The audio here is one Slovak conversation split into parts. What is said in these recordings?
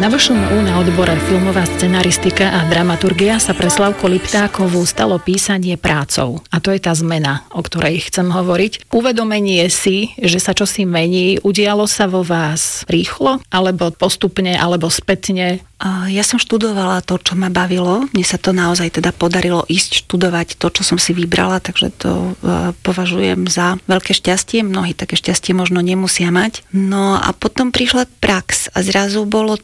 Na VŠMU na odbore filmová scenaristika a dramaturgia sa pre Slavku Liptákovú stalo písanie prácou. A to je tá zmena, o ktorej chcem hovoriť. Uvedomenie si, že sa čosi mení, udialo sa vo vás rýchlo, alebo postupne, alebo spätne? Ja som študovala to, čo ma bavilo. Mne sa to naozaj teda podarilo ísť študovať to, čo som si vybrala, takže to považujem za veľké šťastie. Mnohí také šťastie možno nemusia mať. No a potom prišla prax a zrazu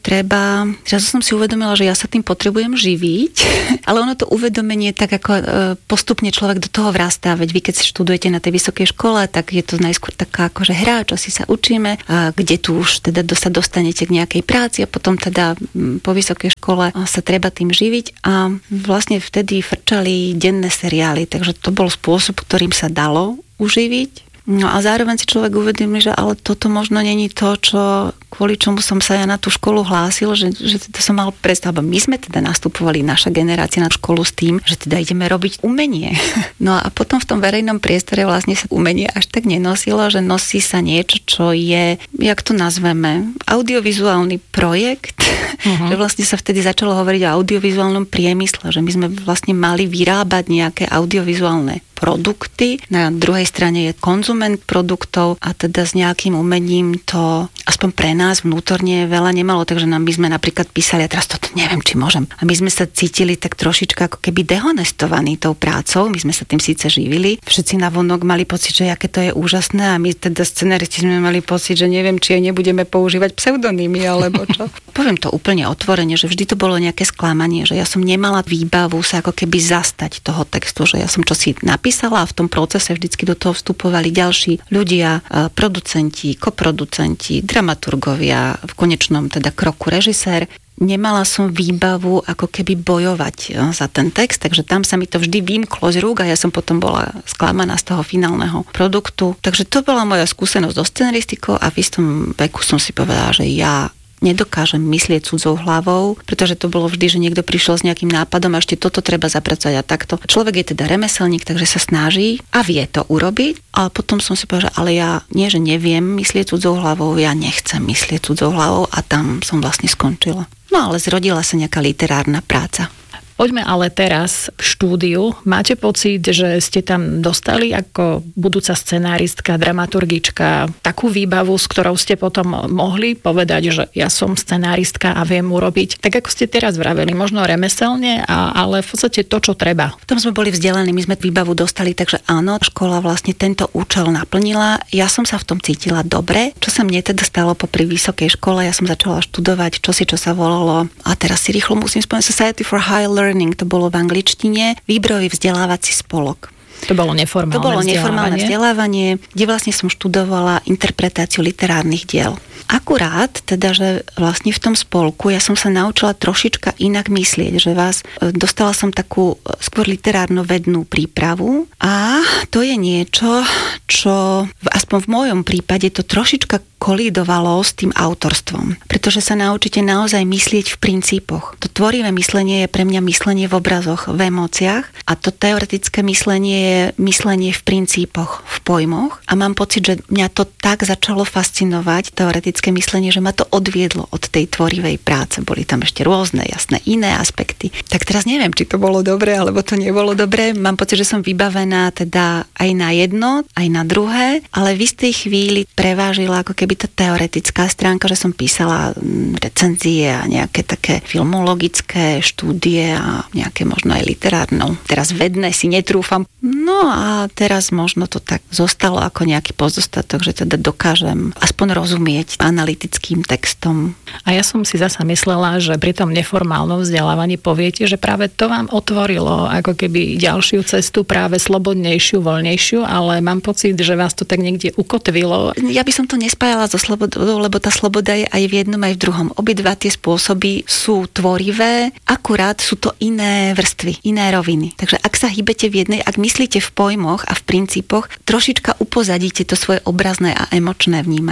som si uvedomila, že ja sa tým potrebujem živiť, ale ono to uvedomenie tak ako postupne človek do toho vrastá, veď vy keď študujete na tej vysokej škole, tak je to najskôr taká akože hra, čo si sa učíme, a kde tu už teda sa dostanete k nejakej práci a potom teda po vysokej škole sa treba tým živiť a vlastne vtedy frčali denné seriály, takže to bol spôsob, ktorým sa dalo uživiť. No a zároveň si človek uvedomí, že ale toto možno není to, kvôli čomu som sa ja na tú školu hlásil, že to som mal predstavu. My sme teda nastupovali, naša generácia na školu s tým, že teda ideme robiť umenie. No a potom v tom verejnom priestore vlastne sa umenie až tak nenosilo, že nosí sa niečo, čo je, jak to nazveme, audiovizuálny projekt. Uh-huh. Že vlastne sa vtedy začalo hovoriť o audiovizuálnom priemysle, že my sme vlastne mali vyrábať nejaké audiovizuálne produkty. Na druhej strane je konzument produktov a teda s nejakým umením to aspoň pre nás vnútorne veľa nemalo, takže nám by sme napríklad písali, a teraz toto neviem, či môžem. A my sme sa cítili tak trošička ako keby dehonestovaní tou prácou. My sme sa tým síce živili. Všetci navonok mali pocit, že aké to je úžasné a my teda scenaristi sme mali pocit, že neviem, či aj nebudeme používať pseudonymy alebo čo. Poviem to úplne otvorene, že vždy to bolo nejaké sklamanie, že ja som nemala výbavu sa ako keby zastať toho textu, že ja som čosi napísala a v tom procese vždycky do toho vstupovali ďalší ľudia, producenti, koproducenti, dramaturgovia, v konečnom teda kroku režisér. Nemala som výbavu ako keby bojovať za ten text, takže tam sa mi to vždy vymklo z rúk a ja som potom bola sklamaná z toho finálneho produktu. Takže to bola moja skúsenosť so scenaristikou a v istom veku som si povedala, že ja nedokážem myslieť cudzou hlavou, pretože to bolo vždy, že niekto prišiel s nejakým nápadom a ešte toto treba zapracovať a takto. Človek je teda remeselník, takže sa snaží a vie to urobiť, ale potom som si povedala, že ale ja nie, že neviem myslieť cudzou hlavou, ja nechcem myslieť cudzou hlavou a tam som vlastne skončila. No ale zrodila sa nejaká literárna práca. Poďme ale teraz k štúdiu. Máte pocit, že ste tam dostali ako budúca scenáristka, dramaturgička takú výbavu, s ktorou ste potom mohli povedať, že ja som scenáristka a viem urobiť, tak ako ste teraz vraveli, možno remeselne, ale v podstate to, čo treba. V tom sme boli vzdelení, my sme výbavu dostali, takže áno, škola vlastne tento účel naplnila. Ja som sa v tom cítila dobre. Čo sa mne teda stalo popri vysokej škole, ja som začala študovať čo sa volalo, a teraz si rýchlo musím spomenúť, Society for High Learning, to bolo v angličtine, výberový vzdelávací spolok. To bolo neformálne vzdelávanie, kde vlastne som študovala interpretáciu literárnych diel. Akurát, teda, že vlastne v tom spolku ja som sa naučila trošička inak myslieť, že dostala som takú skôr literárno-vednú prípravu a to je niečo, čo aspoň v mojom prípade to trošička kolidovalo s tým autorstvom. Pretože sa naučíte naozaj myslieť v princípoch. To tvorivé myslenie je pre mňa myslenie v obrazoch, v emóciách a to teoretické myslenie je myslenie v princípoch, v pojmoch a mám pocit, že mňa to tak začalo fascinovať, teoretické myslenie, že ma to odviedlo od tej tvorivej práce. Boli tam ešte rôzne, jasné, iné aspekty. Tak teraz neviem, či to bolo dobre, alebo to nebolo dobre. Mám pocit, že som vybavená teda aj na jedno, aj na druhé, ale v istej chvíli prevážila ako keby tá teoretická stránka, že som písala recenzie a nejaké také filmologické štúdie a nejaké možno aj literárne. Teraz vedné si netrúfam. No a teraz možno to tak zostalo ako nejaký pozostatok, že teda dokážem aspoň rozumieť analytickým textom. A ja som si zasa myslela, že pri tom neformálnom vzdelávaní poviete, že práve to vám otvorilo ako keby ďalšiu cestu, práve slobodnejšiu, voľnejšiu, ale mám pocit, že vás to tak niekde ukotvilo. Ja by som to nespájala so slobodou, lebo tá sloboda je aj v jednom, aj v druhom. Obidva tie spôsoby sú tvorivé, akurát sú to iné vrstvy, iné roviny. Takže ak sa hýbete v jednej, ak myslíte v pojmoch a v princípoch, trošička upozadíte to svoje obrazné a emočné vnímanie.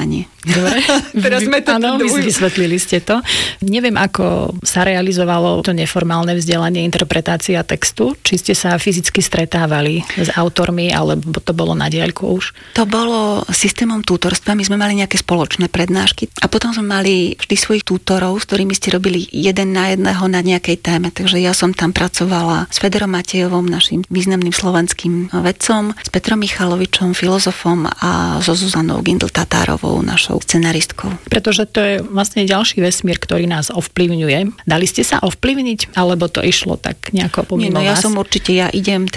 Dobre. Teraz sme to áno, vysvetlili ste to. Neviem, ako sa realizovalo to neformálne vzdelanie, interpretácia textu. Či ste sa fyzicky stretávali s autormi, alebo to bolo na diaľku už? To bolo systémom tutorstva. My sme mali nejaké spoločné prednášky a potom sme mali vždy svojich tutorov, s ktorými ste robili jeden na jedného na nejakej téme. Takže ja som tam pracovala s Fedorom Matejovom, našim významným slovenským vedcom, s Petrom Michalovičom, filozofom a so Zuzanou Gindl-Tatárovou, našou scenaristkou. Pretože to je vlastne ďalší vesmír, ktorý nás ovplyvňuje. Dali ste sa ovplyvniť, alebo to išlo tak nejako pomimo vás? Ja som určite, ja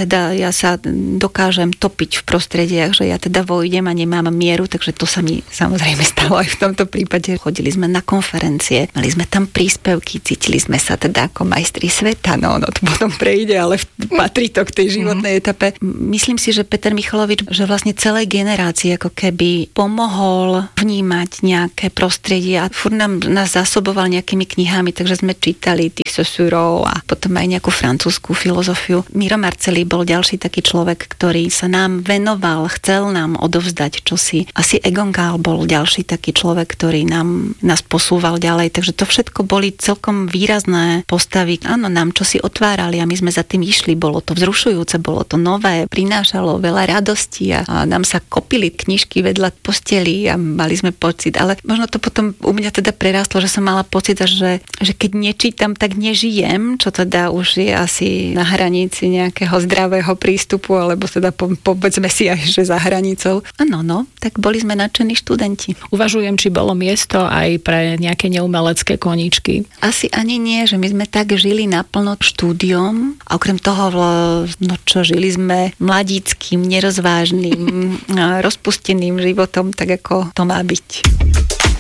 sa dokážem topiť v prostrediach, že ja teda vojdem a nemám mieru, takže to sa mi samozrejme stalo aj v tomto prípade. Chodili sme na konferencie, mali sme tam príspevky, cítili sme sa teda ako majstri sveta, no to potom prejde, ale patrí to k tej životnej etape. Myslím si, že Peter Michalovič, že vlastne celej generácii ako keby pomohol vnímať nejaké prostredie a furt nás zásoboval nejakými knihami, takže sme čítali tých Saussureau a potom aj nejakú francúzsku filozofiu. Miro Marcelli bol ďalší taký človek, ktorý sa nám venoval, chcel nám odovzdať čosi. Asi Egon Gál bol ďalší taký človek, ktorý nás posúval ďalej, takže to všetko boli celkom výrazné postavy. Áno, nám čosi otvárali a my sme za tým išli. Bolo to vzrušujúce, bolo to nové, prinášalo veľa radosti a nám sa kopili knižky vedľa posteli a mali sme pocit, ale možno to potom u mňa teda prerástlo, že som mala pocit, že keď nečítam, tak nežijem, čo teda už je asi na hranici nejakého zdravého prístupu, alebo teda povedzme si aj, že za hranicou. Áno, tak boli sme nadšení študenti. Uvažujem, či bolo miesto aj pre nejaké neumelecké koníčky. Asi ani nie, že my sme tak žili naplno štúdiom a okrem toho, žili sme mladíckým, nerozvážnym, rozpusteným životom, tak ako to má byť.